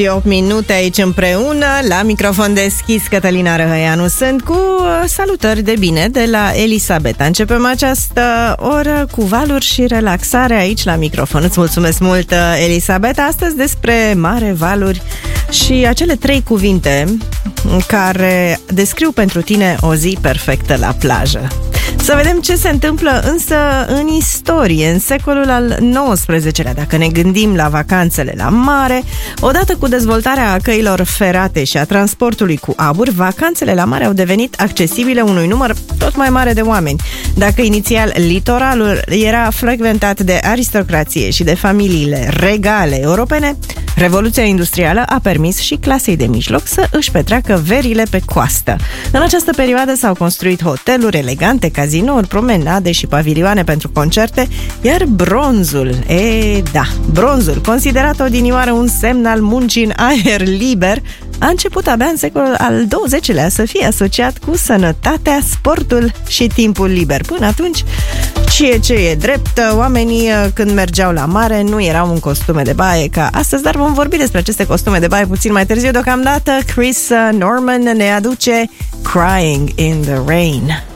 8 minute aici împreună, la microfon deschis, Cătălina Răhăianu sunt cu salutări de bine de la Elisabeta. Începem această oră cu valuri și relaxare aici la microfon. Îți mulțumesc mult, Elisabeta. Astăzi despre mare, valuri și acele 3 cuvinte care descriu pentru tine o zi perfectă la plajă. Să vedem ce se întâmplă însă în istorie, în secolul al XIX-lea, dacă ne gândim la vacanțele la mare. Odată cu dezvoltarea căilor ferate și a transportului cu abur, vacanțele la mare au devenit accesibile unui număr tot mai mare de oameni. Dacă inițial litoralul era frecventat de aristocrație și de familiile regale europene, Revoluția industrială a permis și clasei de mijloc să își petreacă verile pe coastă. În această perioadă s-au construit hoteluri elegante, cazinouri, promenade și pavilioane pentru concerte, iar bronzul, bronzul, considerat odinioară un semn al muncii în aer liber, a început abia în secolul al XX-lea să fie asociat cu sănătatea, sportul și timpul liber. Până atunci, ce e drept, oamenii când mergeau la mare nu erau în costume de baie ca astăzi, dar vom vorbi despre aceste costume de baie puțin mai târziu. Deocamdată Chris Norman ne aduce Crying in the Rain.